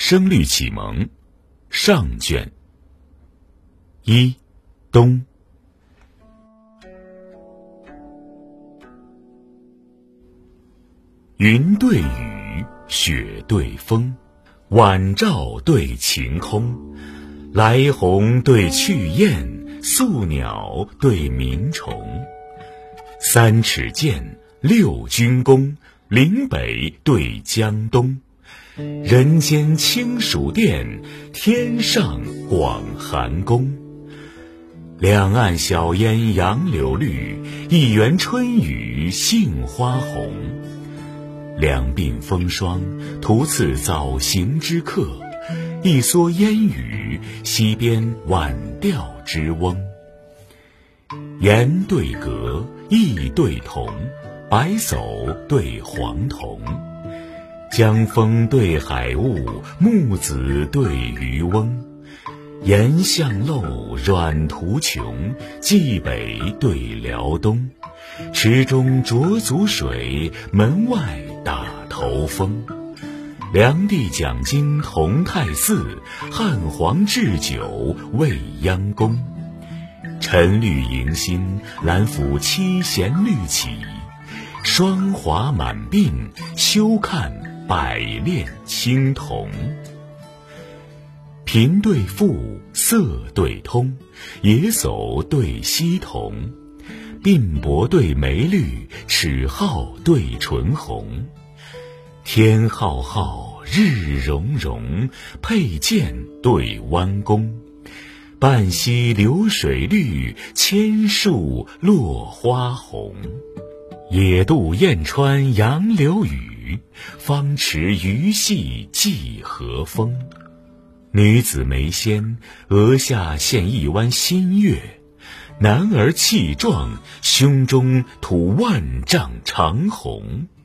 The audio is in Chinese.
声律启蒙上卷一冬。云对雨，雪对风，晚照对晴空，来鸿对去雁，宿鸟对鸣虫。三尺剑，六军功，岭北对江东。人间清暑殿，天上广寒宫。两岸晓烟杨柳绿，一园春雨杏花红。两鬓风霜，徒次早行之客；一蓑烟雨，溪边晚钓之翁。言对格，意对同，白叟对黄童。江风对海雾，木子对渔翁。岩巷漏，软途穷，蓟北对辽东。池中濯足水，门外打头风。梁帝讲经同泰寺，汉皇置酒未央宫。晨绿迎新，兰府七弦绿起，霜华满鬓，休看百炼青铜。平对赋，色对通，野叟对溪童。鬓薄对眉绿，齿皓对唇红。天浩浩，日融融，佩剑对弯弓。半溪流水绿，千树落花红。野渡雁穿杨柳雨，方持鱼戏寄和风。女子眉纤，额下现一弯新月；男儿气壮，胸中吐万丈长虹。